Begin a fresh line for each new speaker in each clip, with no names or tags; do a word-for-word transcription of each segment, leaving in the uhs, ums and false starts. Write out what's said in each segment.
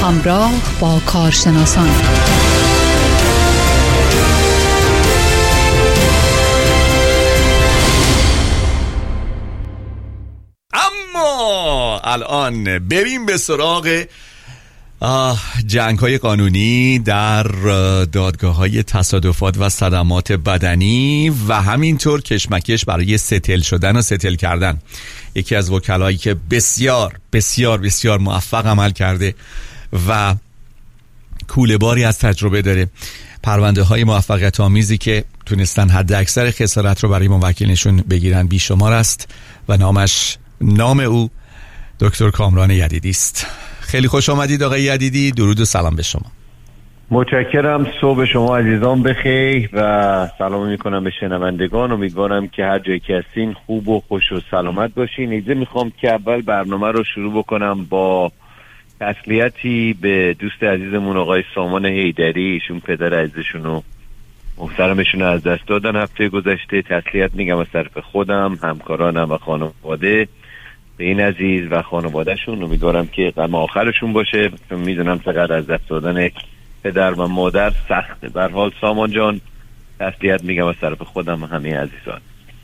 همراه با کارشناسان.
اما الان بریم به سراغ جنگ های قانونی در دادگاه های تصادفات و صدمات بدنی و همینطور کشمکش برای ستل شدن و ستل کردن. یکی از وکلایی که بسیار بسیار بسیار موفق عمل کرده و کوله باری از تجربه داره، پرونده های موفقیت آمیزی که تونستن حد اکثر خسارت رو برای موکلشون بگیرن بیشمار است و نامش نام او دکتر کامران یدیدی است. خیلی خوش آمدید آقای یدیدی، درود و سلام به شما.
متشکرم. صبح شما عزیزان بخیر و سلام میکنم به شنوندگان. امیدوارم که هر جایی که هستین خوب و خوش و سلامت باشین. ایزه میخوام که اول برنامه رو شروع بکنم با تسلیتی به دوست عزیزمون آقای سامان حیدری. ایشون پدر عزیزشون و محترمشون از دست دادن هفته گذشته. تسلیت میگم از طرف خودم، همکارانم و خانواده به این عزیز و خانوادهشون. امیدوارم که غم آخرشون باشه، چون میدونم چقدر از دست دادن پدر و مادر سخته. به هر حال سامان جان، تسلیت میگم از طرف خودم و همه عزیزان.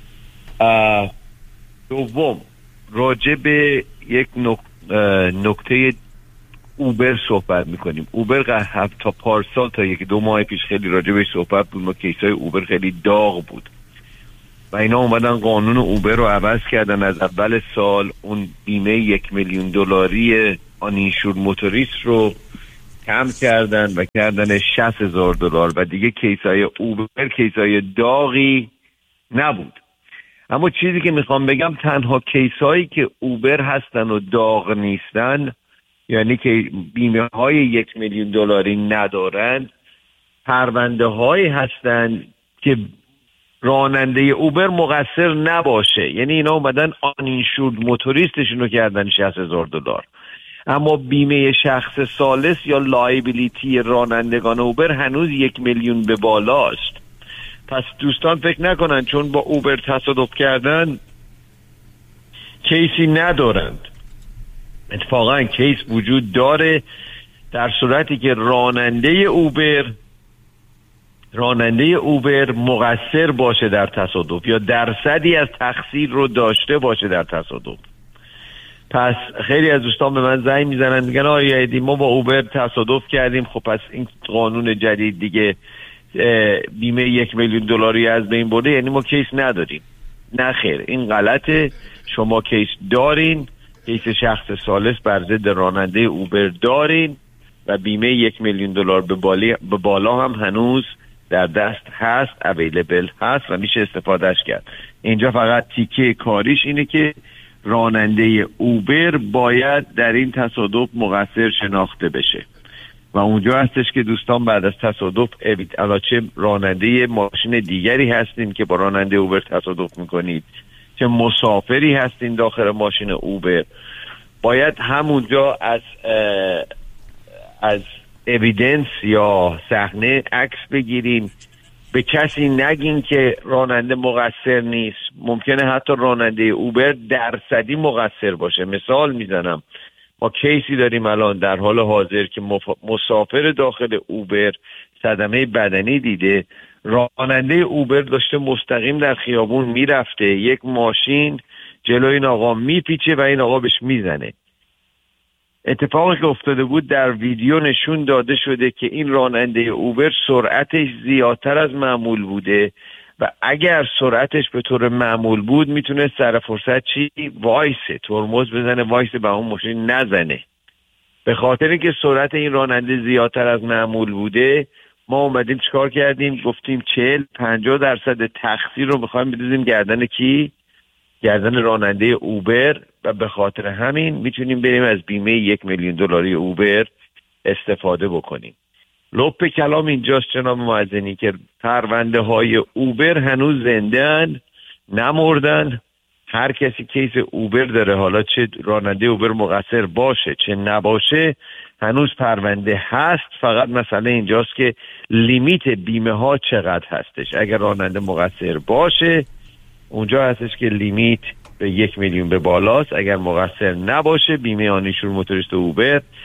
دوم، راجع به یک نکته اوبر صحبت میکنیم. اوبر تا پارسال تا یک دو ماه پیش خیلی راجع بهش صحبت بود. ما کیسای اوبر خیلی داغ بود و اینا اومدن قانون اوبر رو عوض کردن. از اول سال اون بیمه یک میلیون دلاری آنینشور موتوریست رو کم کردن و کردن شصت هزار دلار و دیگه کیسای اوبر کیسای داغی نبود. اما چیزی که میخوام بگم، تنها کیسایی که اوبر هستن و داغ نیستن، یعنی که بیمه های یک میلیون دلاری ندارن، پرونده هایی هستن که راننده اوبر مقصر نباشه. یعنی اینا اومدن آنینشورد موتوریستشون رو کردن شصت هزار دلار، اما بیمه شخص ثالث یا لایبیلیتی رانندگان اوبر هنوز یک میلیون به بالاست. پس دوستان فکر نکنن چون با اوبر تصادف کردن کیسی ندارند. اتفاقا کیس وجود داره در صورتی که راننده اوبر راننده اوبر مقصر باشه در تصادف یا درصدی از تقصیر رو داشته باشه در تصادف. پس خیلی از دوستان به من زنگ میزنن میگن آقای یدیدی ما با اوبر تصادف کردیم، خب پس این قانون جدید دیگه بیمه یک میلیون دلاری از بین برده، یعنی ما کیس نداریم. نه خیر، این غلطه. شما کیس دارین، کیس شخص ثالث بر ضد راننده اوبر دارین و بیمه یک میلیون دلار به بالا به بالا هم هنوز در دست هست، اویلیبل هست و میشه استفادهش کرد. اینجا فقط تیکه کاریش اینه که راننده اوبر باید در این تصادف مقصر شناخته بشه و اونجا هستش که دوستان بعد از تصادف الا چه راننده ماشین دیگری هستین که با راننده اوبر تصادف میکنید، چه مسافری هستین داخل ماشین اوبر، باید همونجا از از اویدنس یا صحنه عکس بگیرین. به کسی نگین که راننده مقصر نیست. ممکنه حتی راننده اوبر درصدی مقصر باشه. مثال میزنم، ما کیسی داریم الان در حال حاضر که مسافر داخل اوبر صدمه بدنی دیده، راننده اوبر داشته مستقیم در خیابون میرفته، یک ماشین جلوی این آقا میپیچه و این آقا بهش میزنه. اتفاقی که افتاده بود در ویدیو نشون داده شده که این راننده اوبر سرعتش زیادتر از معمول بوده و اگر سرعتش به طور معمول بود میتونه سر فرصت چی وایسه، ترمز بزنه وایسه و اون ماشین نزنه. به خاطر که سرعت این راننده زیادتر از معمول بوده، ما اومدیم چیکار کردیم؟ گفتیم چهل پنجاه درصد تقصیر رو میخوایم بدیم گردن کی؟ گردن راننده اوبر و به خاطر همین میتونیم بریم از بیمه یک میلیون دلاری اوبر استفاده بکنیم. لب کلام اینجاست جناب معزنی که پرونده های اوبر هنوز زنده‌اند، نمردن. هر کسی کیس اوبر داره، حالا چه راننده اوبر مقصر باشه چه نباشه، هنوز پرونده هست. فقط مسئله اینجاست که لیمیت بیمه ها چقدر هستش. اگر راننده مقصر باشه اونجا هستش که لیمیت به یک میلیون به بالاست. اگر مقصر نباشه بیمه آنینشور موتوریست اوبر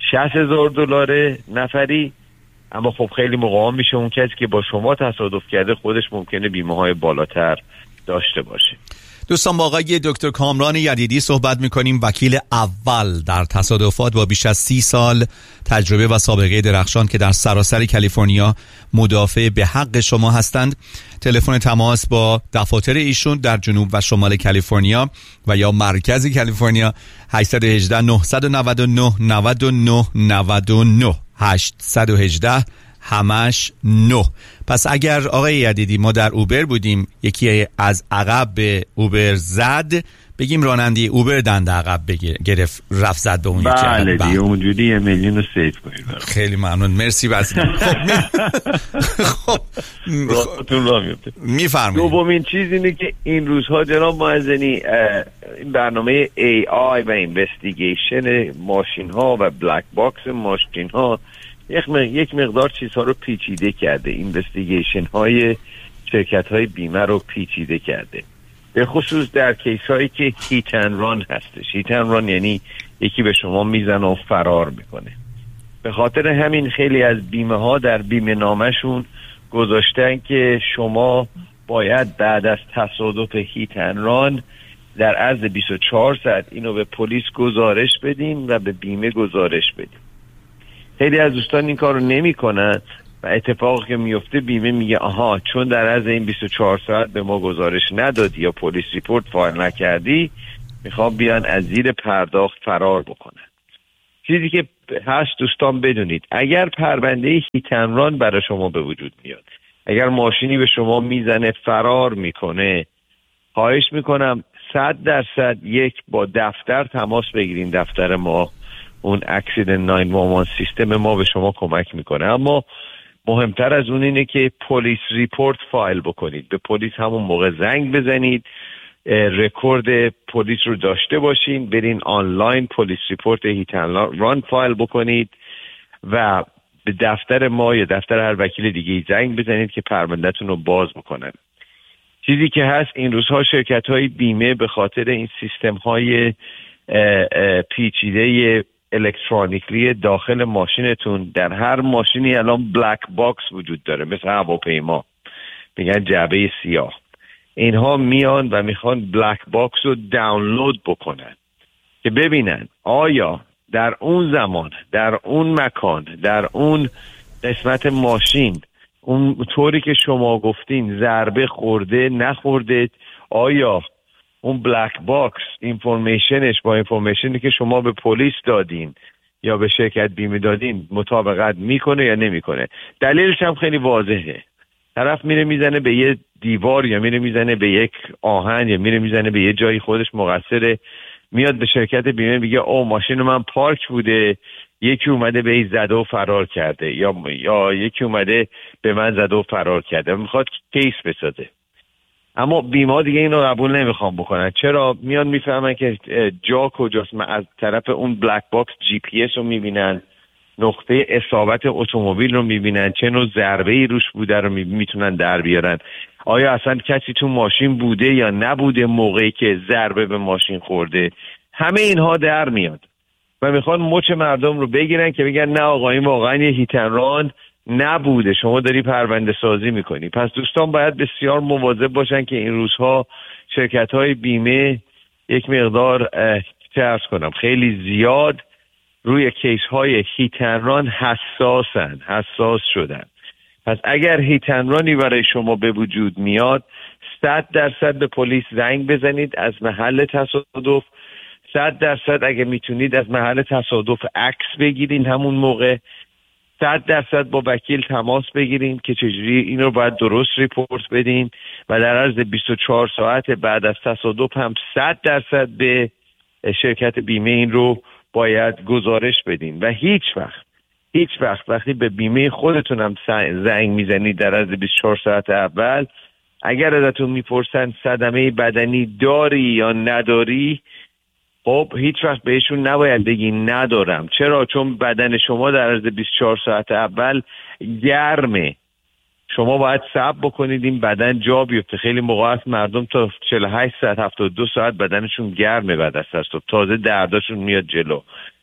شصت هزار دلار نفری. اما خب خیلی موقع میشه اون کسی که با شما تصادف کرده خودش ممکنه بیمه های بالاتر داشته باشه.
دوستان با آقای دکتر کامران یدیدی صحبت میکنیم، وکیل اول در تصادفات با بیش از سی سال تجربه و سابقه درخشان که در سراسر کالیفرنیا مدافع به حق شما هستند. تلفن تماس با دفاتر ایشون در جنوب و شمال کالیفرنیا و یا مرکز کالیفرنیا هشت یک هشت نه نه نه نه نه نه نه هشت یک هشت همش نه. پس اگر آقای یدیدی ما در اوبر بودیم، یکی از عقب به اوبر زد، بگیم راننده اوبر دنده عقب گرفت رفت زد به اون یکی.
بله دیگه اونجوری یه میلیون رو سیف کنید.
خیلی ممنون، مرسی. بس خب
خودتون را میفته.
میفرمایید.
دومین چیز اینه که این روزها جناب معزنی این برنامه ای آی و اینوستیگیشن ماشین ها و بلک باکس ماشین ها یک مقدار چیزها رو پیچیده کرده. اینوستیگیشن های شرکت های بیمه رو پیچیده کرده، به خصوص در کیس هایی که هیت اند ران هستش. هیت اند ران یعنی یکی به شما میزنه و فرار میکنه. به خاطر همین خیلی از بیمه ها در بیمه نامشون گذاشتن که شما باید بعد از تصادف هیت اند ران در عرض بیست و چهار ساعت اینو به پلیس گزارش بدین و به بیمه گزارش بدین. خیلی از دوستان این کار رو نمی کنن و اتفاقی که میفته بیمه میگه آها چون در عرض این بیست و چهار ساعت به ما گزارش ندادی یا پلیس ریپورت فایل نکردی، میخوام بیان از زیر پرداخت فرار بکنن. چیزی که هست دوستان بدونید، اگر پرونده هیت اند ران برای شما به وجود میاد، اگر ماشینی به شما میزنه فرار میکنه، خواهش میکنم صد درصد یک با دفتر تماس بگیرین. دفتر ما اون اکسیدنت نه یک یک سیستم ما به شما کمک میکنه. اما مهمتر از اون اینه که پلیس ریپورت فایل بکنید. به پلیس همون موقع زنگ بزنید، رکورد پلیس رو داشته باشین، برین آنلاین پلیس ریپورت هیت اند ران فایل بکنید و به دفتر ما یا دفتر هر وکیل دیگه زنگ بزنید که پروندهتون رو باز بکنن. چیزی که هست این روزها شرکت های بیمه به خاطر این سیستم های پیچیده الکترونیکلی داخل ماشینتون، در هر ماشینی الان بلک باکس وجود داره مثل هواپیما، میگن جعبه سیاه. اینها میان و میخوان بلک باکس رو دانلود بکنن که ببینن آیا در اون زمان، در اون مکان، در اون قسمت ماشین اون طوری که شما گفتین ضربه خورده نخورده، آیا اون بلک باکس اینفورمیشنش با اینفورمیشنی که شما به پلیس دادین یا به شرکت بیمه دادین مطابقت میکنه یا نمیکنه. دلیلش هم خیلی واضحه. طرف میره میزنه به یه دیوار یا میره میزنه به یک آهن یا میره میزنه به یه جایی خودش مقصره، میاد به شرکت بیمه میگه او ماشین من پارک بوده، یکی اومده به این زده و فرار کرده یا یا یکی اومده به من زده و فرار کرده، میخواد کیس بسازه. اما بیمه دیگه اینو قبول نمیخوام بکنن. چرا؟ میان میفهمن که جا کجاست، از طرف اون بلک باکس جی پی اس رو میبینن، نقطه اصابت اتومبیل رو میبینن، چه نوع ضربه‌ای روش بوده رو میتونن در بیارن، آیا اصلا کسی تو ماشین بوده یا نبوده موقعی که ضربه به ماشین خورده. همه اینها در میاد و میخوان مچ مردم رو بگیرن که بگن نه آقا این واقعا یه هیت اند ران نبوده، شما داری پرونده سازی میکنی. پس دوستان باید بسیار مواظب باشن که این روزها شرکت های بیمه یک مقدار چه عرض کنم خیلی زیاد روی کیس های هیت اند ران حساسن، حساس شدن. پس اگر هیت اند رانی برای شما به وجود میاد، صد درصد به پلیس زنگ بزنید از محل تصادف. صد درصد اگه میتونید از محل تصادف عکس بگیرین همون موقع. صد درصد با وکیل تماس بگیرین که چجوری این رو باید درست ریپورت بدین و در عرض بیست و چهار ساعت بعد از تصادف هم صد درصد به شرکت بیمه این رو باید گزارش بدین. و هیچ وقت هیچ وقت وقتی به بیمه خودتون هم زنگ میزنید در عرض بیست و چهار ساعت اول، اگر ازتون میپرسن صدمه بدنی داری یا نداری، خب هیچ وقت بهشون نباید بگین ندارم. چرا؟ چون بدن شما در عرض بیست و چهار ساعت اول گرمه، شما باید صبر بکنید این بدن جا بیفته. خیلی موقع هست مردم تا چهل و هشت ساعت هفتاد و دو ساعت بدنشون گرمه بعد از تصادف، تازه درداشون میاد جلو.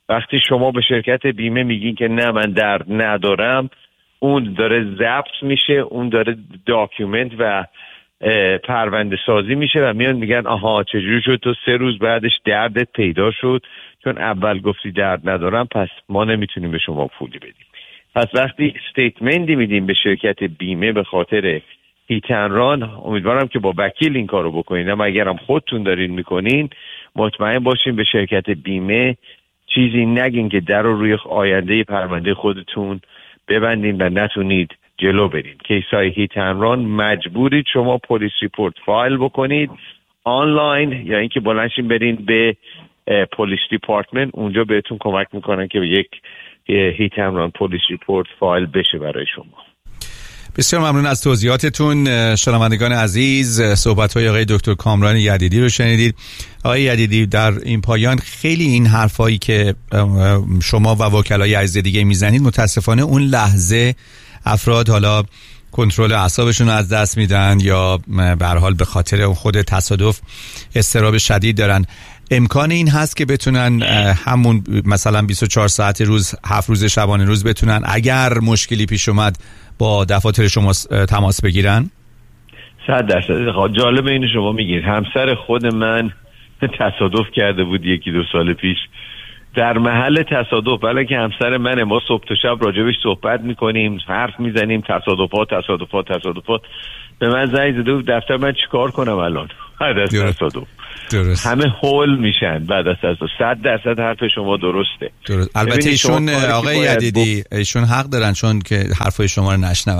وقتی شما به شرکت بیمه میگین که نه من درد ندارم، اون داره ضبط میشه، اون داره داکیومنت و پرونده سازی میشه و میان میگن آها چجوری شد تو سه روز بعدش دردت پیدا شد، چون اول گفتی درد ندارم پس ما نمیتونیم به شما پولی بدیم. پس وقتی استیتمنتی میدیم به شرکت بیمه به خاطر هیت اند ران، امیدوارم که با وکیل این کارو بکنین، اما اگرم خودتون دارین میکنین مطمئن باشین به شرکت بیمه چیزی نگین که در رو روی آینده پرونده خودتون ببندین و نتونید جلو برین. کیسای هیت اند ران مجبورید شما پلیس ریپورت فایل بکنید آنلاین یا اینکه بلنشین برین به پلیس دیپارتمنت، اونجا بهتون کمک میکنن که به یک هیت اند ران پلیس ریپورت فایل بشه برای شما.
بسیار ممنون از توضیحاتتون شنوندگان عزیز. صحبت‌های آقای دکتر کامران یدیدی رو شنیدید. آقای یدیدی، در این پایان خیلی این حرفایی که شما و وکلای عزیز دیگه میزنید متاسفانه اون لحظه افراد حالا کنترل اعصابشون رو از دست میدن یا به هر حال به خاطر خود تصادف اضطراب شدید دارن. امکان این هست که بتونن همون مثلا بیست و چهار ساعت روز، هفت روز شبانه روز بتونن اگر مشکلی پیش اومد با دفاتر شما تماس بگیرن؟
صد درصد. جالب اینو شما میگید، همسر خود من تصادف کرده بود یکی دو سال پیش در محل تصادف، ولی که همسر منه، ما صبح تا شب راجبش صحبت میکنیم، حرف میزنیم، تصادفات تصادفات تصادفات. به من زنگ زده بود دفتر من چیکار کنم الان بعد از تصادف. درست. همه هول میشن بعد از تصادف. صد درصد حرف شما درسته.
درست. البته ایشون آقای یدیدی ایشون حق دارن چون که حرفای شما رو نشنون.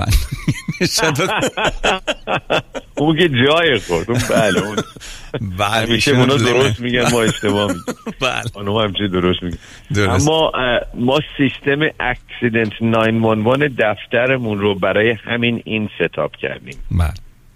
اون که جای خورد اون بله اون
بله
میشه اونا درست میگن ما اشتباه میگیم.
بله
اونا هم چه درست میگن. اما ما سیستم اکسیدنت نه یک یک دفترمون رو برای همین این ستاپ کردیم.
بله.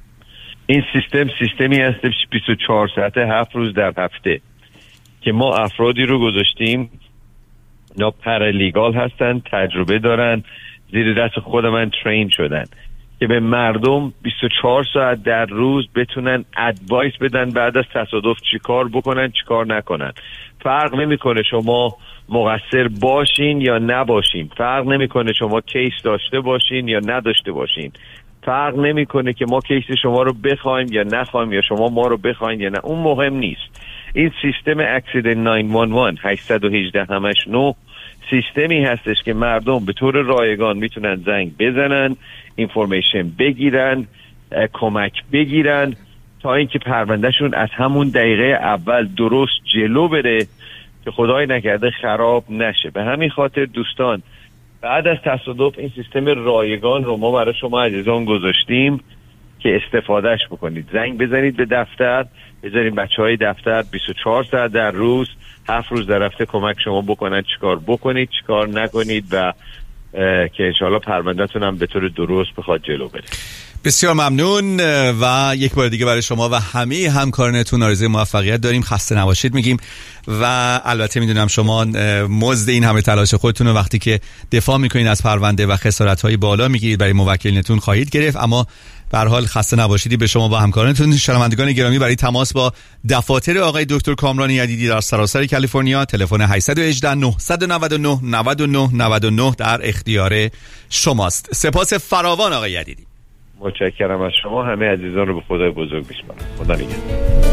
این سیستم سیستمی هست بیست و چهار ساعته هفت روز در هفته که ما افرادی رو گذاشتیم اینا پرالیگال هستن، تجربه دارن، زیر دست خود من ترین شدن که به مردم بیست و چهار ساعت در روز بتونن ادوایس بدن بعد از تصادف چی کار بکنن چی کار نکنن. فرق نمیکنه شما مقصر باشین یا نباشین، فرق نمیکنه شما کیس داشته باشین یا نداشته باشین، فرق نمیکنه که ما کیس شما رو بخوایم یا نخوایم یا شما ما رو بخواین یا نه، اون مهم نیست. این سیستم اکسیدنت نه یک یک هشت یک هشت همش نه سیستمی هستش که مردم به طور رایگان میتونن زنگ بزنن، اینفورمیشن بگیرن، کمک بگیرن تا اینکه پروندهشون از همون دقیقه اول درست جلو بره که خدای نکرده خراب نشه. به همین خاطر دوستان بعد از تصادف این سیستم رایگان رو ما برای شما عزیزان گذاشتیم که استفادهش بکنید. زنگ بزنید به دفتر، بذارید بچهای دفتر بیست و چهار ساعت در روز هفت روز در هفته کمک شما بکنن چیکار بکنید چیکار نکنید و که انشاءالله پروندهتون هم به طور درست بخواد جلو بره.
بسیار ممنون و یک بار دیگه برای شما و همه همکارانتون آرزوی موفقیت داریم. خسته نباشید میگیم و البته میدونم شما مزد این همه تلاش خودتون رو وقتی که دفاع میکنین از پرونده و خسارت‌های بالا میگیرید برای موکلینتون خواهید گرفت، اما به هر حال خسته نباشیدی به شما و همکارانتون. شنوندگان گرامی برای تماس با دفاتر آقای دکتر کامران یدیدی در سراسر کالیفرنیا تلفن هشت یک هشت نه نه نه نه نه نه نه در اختیار شماست. سپاس فراوان آقای یدیدی.
متشکرم از شما. همه عزیزان رو به خدای بزرگ میسپارم. خدا نگهدار.